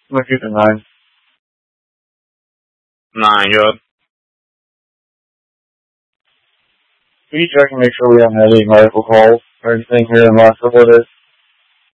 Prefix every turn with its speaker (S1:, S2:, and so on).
S1: I'm gonna keep it 9.
S2: 9, good.
S1: Can you check and make sure we haven't had any medical calls or anything here in the last couple of days?